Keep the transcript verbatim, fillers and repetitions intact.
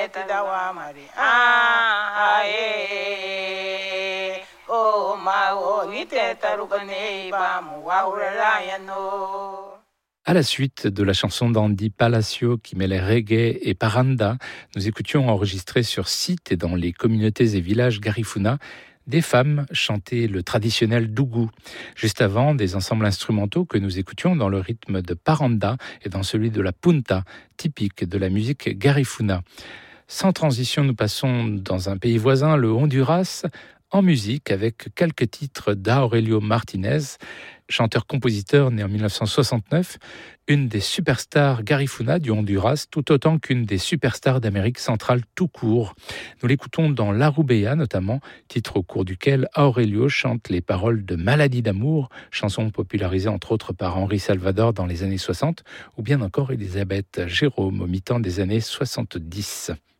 dawa mari ah ae o mao nite tarukane ba mu wahura yano. À la suite de la chanson d'Andy Palacio qui mêlait reggae et paranda, nous écoutions enregistré sur site et dans les communautés et villages Garifuna des femmes chanter le traditionnel dougou. Juste avant, des ensembles instrumentaux que nous écoutions dans le rythme de paranda et dans celui de la punta, typique de la musique Garifuna. Sans transition, nous passons dans un pays voisin, le Honduras, en musique avec quelques titres d'Aurelio Martinez, chanteur-compositeur né en dix-neuf cent soixante-neuf, une des superstars Garifuna du Honduras, tout autant qu'une des superstars d'Amérique centrale tout court. Nous l'écoutons dans La Rubia notamment, titre au cours duquel Aurelio chante les paroles de Maladie d'amour, chanson popularisée entre autres par Henri Salvador dans les années soixante, ou bien encore Elisabeth Jérôme au mi-temps des années soixante-dix.